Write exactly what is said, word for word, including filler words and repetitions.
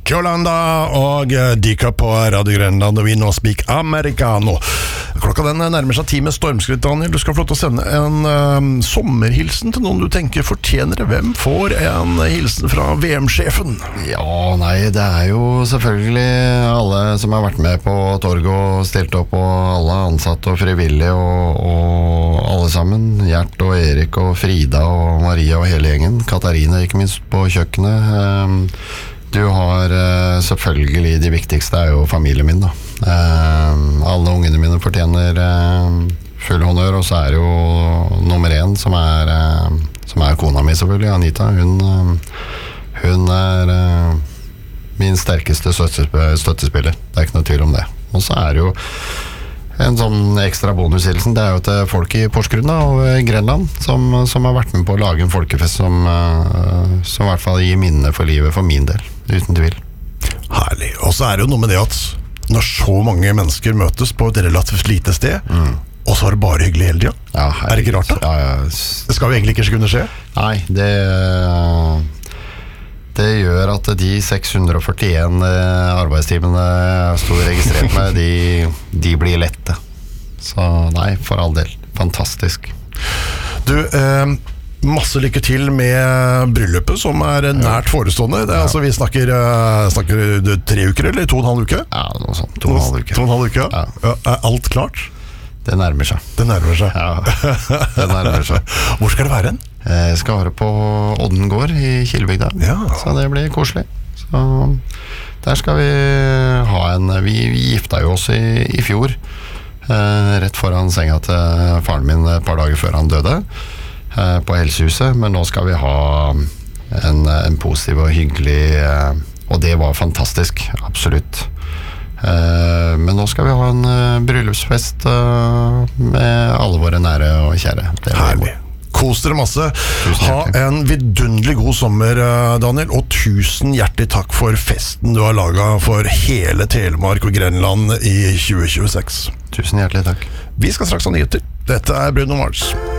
Yolanda og Dika på Radio Grenland, og vi nå speak americano. Klokka den nærmer seg ti med stormskritt, Daniel. Du skal få lov til å sende en um, sommerhilsen til noen du tenker fortjener det. Hvem får en hilsen fra V M-sjefen? Ja, nei, det er jo selvfølgelig alle som har vært med på torget og stilt opp, og alle ansatte og frivillige, og, og alle sammen. Gjert og Erik og Frida og Maria og hele gjengen. Katarina, ikke minst, på kjøkkenet. Um, Du har uh, selvfølgelig de viktigste er jo familien min da. Uh, alle ungene mine fortjener uh, full honnør, og så er det jo nummer én som er, uh, som er kona mi selvfølgelig, Anita. Hun, uh, hun er uh, min sterkeste støttespiller, det er ikke noe tvil om det. Og så er det jo en sånn ekstra bonushilsen, det er jo til folk i Porsgrunn og Grenland som, som har vært med på å lage en folkefest som, uh, som i hvert fall gir minne for livet for min del, uten tvil. Herlig. Og så er det jo noe med det at når så mange mennesker møtes på et relativt lite sted, mm. og så er det bare hyggelig hele tiden. Ja, er det ikke rart da? Ja, ja. Det skal jo egentlig ikke kunne skje. Nei, det... Det gjør at de seks hundre og førtien arbeidstimene jeg stod registrert med, de, de blir lette. Så nei, for all del. Fantastisk. Du, eh, masse lykke til med bryllupet som er nært forestående. Det er, ja. altså, vi snakker, uh, snakker du, tre uker eller to og en halv uke? Ja, noe sånt. To og en halv uke. To og en halv uke, ja. Ja. Er alt klart? Det nærmer seg. Det nærmer seg. Ja, det nærmer seg. Hvor skal det være hen? Jeg skal være på Odden gård i Kilebygda, ja. så det blir koselig. Så der skal vi ha en, vi, vi gifta jo oss i, i fjor, eh, rett foran senga til faren min et par dager før han døde, eh, på Helsehuset, men nå skal vi ha en, en positiv og hyggelig, eh, og det var fantastisk, absolutt. Uh, men nå skal vi ha en uh, bryllupsfest uh, med alle våre nære og kjære. Herlig. Kos dere masse. Ha en vidunderlig god sommer, Daniel, og tusen hjertelig takk for festen du har laget for hele Telemark og Grenland i tjue tjueseks. Tusen hjertelig takk. Vi skal straks ha nyheter. Dette er Bruno Mars.